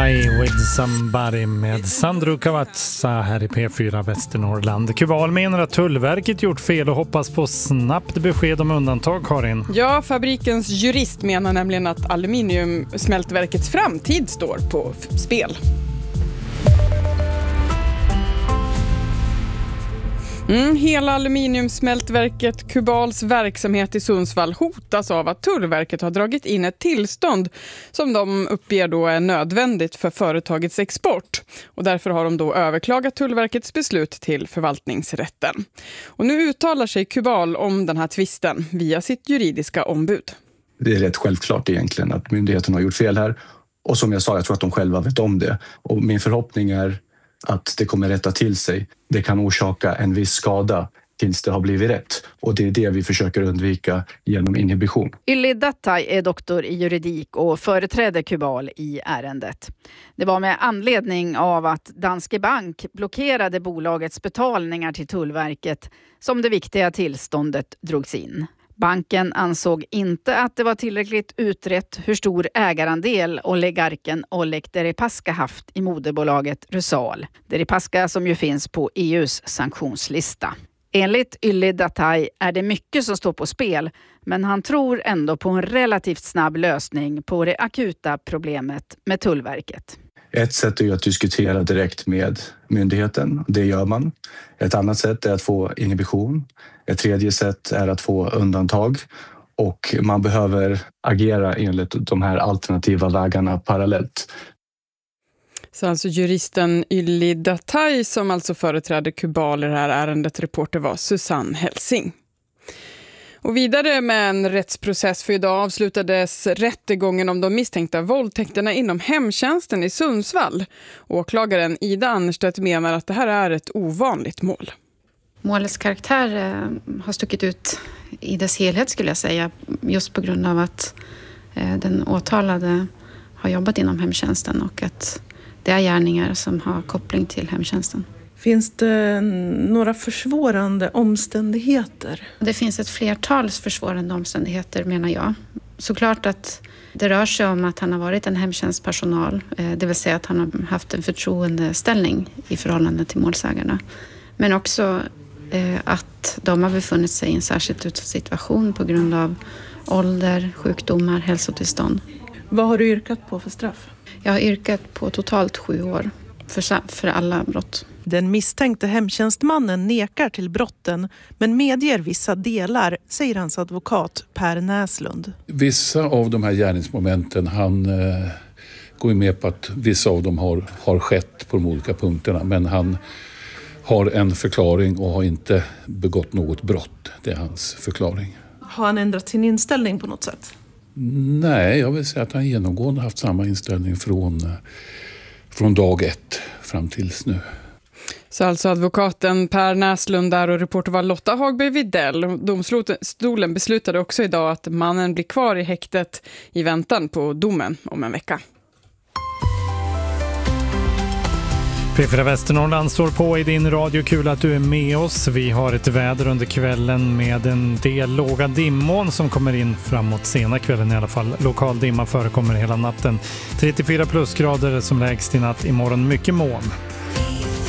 I with somebody med Sandro Cavazza här i P4 Västernorrland. Kubal menar att Tullverket gjort fel och hoppas på snabbt besked om undantag, Karin. Ja, fabrikens jurist menar nämligen att aluminiumsmältverkets framtid står på spel. Hela aluminiumsmältverket Kubals verksamhet i Sundsvall hotas av att Tullverket har dragit in ett tillstånd som de uppger då är nödvändigt för företagets export. Och därför har de då överklagat Tullverkets beslut till förvaltningsrätten. Och nu uttalar sig Kubal om den här tvisten via sitt juridiska ombud. Det är rätt självklart egentligen att myndigheten har gjort fel här. Och som jag sa, jag tror att de själva vet om det. Och min förhoppning är att det kommer rätta till sig. Det kan orsaka en viss skada tills det har blivit rätt. Och det är det vi försöker undvika genom inhibition. Ylli Dattai är doktor i juridik och företräder Kubal i ärendet. Det var med anledning av att Danske Bank blockerade bolagets betalningar till Tullverket som det viktiga tillståndet drogs in. Banken ansåg inte att det var tillräckligt utrett hur stor ägarandel oligarken Oleg Deripaska haft i moderbolaget Rusal. Deripaska som ju finns på EUs sanktionslista. Enligt Ylli Dattai är det mycket som står på spel, men han tror ändå på en relativt snabb lösning på det akuta problemet med Tullverket. Ett sätt är ju att diskutera direkt med myndigheten. Det gör man. Ett annat sätt är att få inhibition. Ett tredje sätt är att få undantag. Och man behöver agera enligt de här alternativa vägarna parallellt. Så alltså juristen Ylli Dattai som alltså företräder Kubal i det här ärendet. Reporter var Susanne Helsing. Och vidare med en rättsprocess, för idag avslutades rättegången om de misstänkta våldtäkterna inom hemtjänsten i Sundsvall. Åklagaren Ida Annerstedt menar att det här är ett ovanligt mål. Målets karaktär har stuckit ut i dess helhet skulle jag säga. Just på grund av att den åtalade har jobbat inom hemtjänsten och att det är gärningar som har koppling till hemtjänsten. Finns det några försvårande omständigheter? Det finns ett flertal försvårande omständigheter menar jag. Såklart att det rör sig om att han har varit en hemtjänstpersonal. Det vill säga att han har haft en förtroendeställning i förhållande till målsägarna. Men också att de har befunnit sig i en särskilt utsatt situation på grund av ålder, sjukdomar, hälsotillstånd. Vad har du yrkat på för straff? Jag har yrkat på totalt 7 år för alla brott. Den misstänkte hemtjänstmannen nekar till brotten men medger vissa delar, säger hans advokat Per Näslund. Vissa av de här gärningsmomenten, han går ju med på att vissa av dem har skett på de olika punkterna. Men han har en förklaring och har inte begått något brott. Det är hans förklaring. Har han ändrat sin inställning på något sätt? Nej, jag vill säga att han genomgående haft samma inställning från dag 1 fram tills nu. Så alltså advokaten Per Näslund där och reporter var Lotta Hagberg Videll. Domstolen beslutade också idag att mannen blir kvar i häktet i väntan på domen om en vecka. P4 Västernorrland står på i din radio. Kul att du är med oss. Vi har ett väder under kvällen med en del låga dimmoln som kommer in framåt sena kvällen i alla fall. Lokal dimma förekommer hela natten. 34 plusgrader som lägst i natt, imorgon mycket moln.